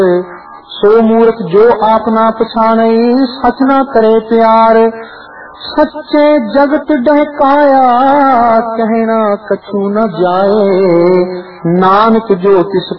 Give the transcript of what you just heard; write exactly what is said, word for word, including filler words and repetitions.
सो मूर्ख जो आप ना पछाणे, सच ना करे प्यार। सच्चे जगत डहकाया, कहना कछु न जाए, नानक जो तिस